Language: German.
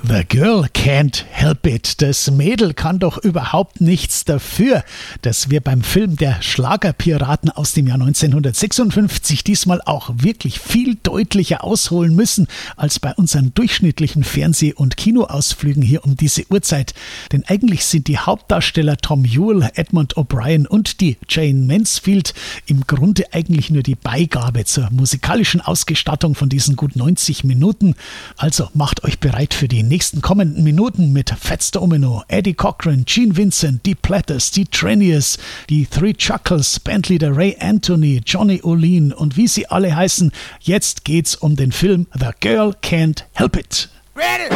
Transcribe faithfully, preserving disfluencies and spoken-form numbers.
The Girl Can't Help It. Das Mädel kann doch überhaupt nichts dafür, dass wir beim Film Der Schlagerpiraten aus dem Jahr neunzehnhundertsechsundfünfzig diesmal auch wirklich viel deutlicher ausholen müssen als bei unseren durchschnittlichen Fernseh- und Kinoausflügen hier um diese Uhrzeit. Denn eigentlich sind die Hauptdarsteller Tom Ewell, Edmund O'Brien und die Jane Mansfield im Grunde eigentlich nur die Beigabe zur musikalischen Ausgestattung von diesen gut neunzig Minuten. Also macht euch bereit für die nächsten kommenden Minuten mit Fats Domino, Eddie Cochran, Gene Vincent, die Platters, die Treniers, die Three Chuckles, Bandleader Ray Anthony, Johnny Olin und wie sie alle heißen. Jetzt geht's um den Film The Girl Can't Help It. Ready?